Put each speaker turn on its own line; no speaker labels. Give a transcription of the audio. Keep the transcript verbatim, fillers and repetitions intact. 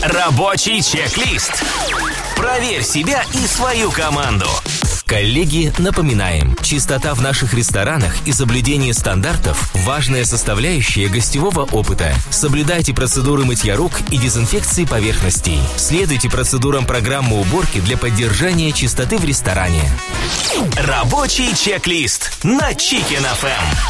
Рабочий чек-лист. Проверь себя и свою команду. Коллеги, напоминаем, чистота в наших ресторанах и соблюдение стандартов – важная составляющая гостевого опыта. Соблюдайте процедуры мытья рук и дезинфекции поверхностей. Следуйте процедурам программы уборки для поддержания чистоты в ресторане. Рабочий чек-лист на Chicken эф эм.